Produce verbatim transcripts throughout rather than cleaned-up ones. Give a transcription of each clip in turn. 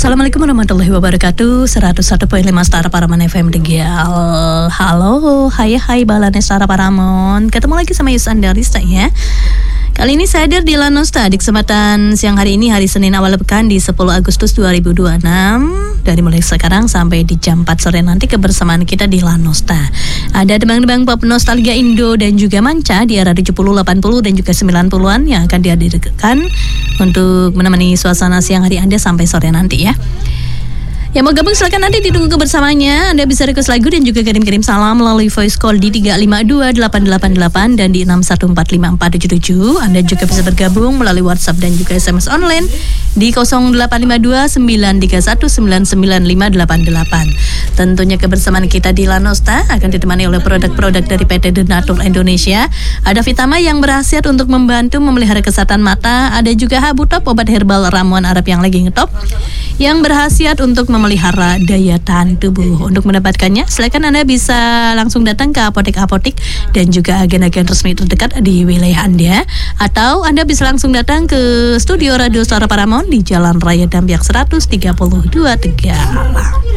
Assalamualaikum warahmatullahi wabarakatuh. seratus satu koma lima Stara Paraman F M Tegal. Halo, hai hai balane Stara Paramon. Ketemu lagi sama Yus Andarista ya. Kali ini saya hadir di Lanosta di kesempatan siang hari ini, hari Senin awal pekan di sepuluh Agustus dua ribu dua puluh enam. Dari mulai sekarang sampai di jam empat sore nanti kebersamaan kita di Lanosta. Ada debang-debang pop nostalgia Indo dan juga manca di era tujuh puluh, delapan puluh dan juga sembilan puluhan yang akan dihadirkan untuk menemani suasana siang hari Anda sampai sore nanti ya. Yang mau gabung silakan nanti ditunggu kebersamaannya. Anda bisa request lagu dan juga kirim-kirim salam melalui voice call di tiga lima dua delapan delapan delapan dan di enam satu empat lima empat tujuh tujuh. Anda juga bisa bergabung melalui WhatsApp dan juga S M S online di nol delapan lima dua sembilan tiga satu sembilan sembilan lima delapan delapan. Tentunya kebersamaan kita di Lanosta akan ditemani oleh produk-produk dari P T Denatur Indonesia. Ada Vitama yang berkhasiat untuk membantu memelihara kesehatan mata. Ada juga Habu Top, obat herbal ramuan Arab yang lagi ngetop, yang berkhasiat untuk memelihara daya tahan tubuh. Untuk mendapatkannya, silakan Anda bisa langsung datang ke apotek-apotek dan juga agen-agen resmi terdekat di wilayah Anda, atau Anda bisa langsung datang ke studio Radio Stara Paramon di Jalan Raya Dampiak seratus tiga puluh dua Tegal.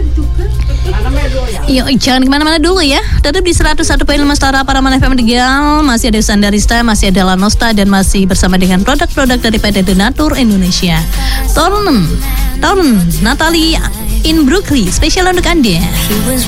Yuk, jangan kemana-mana dulu ya. Tetap di seratus satu koma lima Stara Paraman F M Tegal. Masih ada Sandarista, masih ada Lanosta, dan masih bersama dengan produk-produk dari P T Denatur Indonesia. Tornem Torn Natalie in Brooklyn, spesial untuk Anda.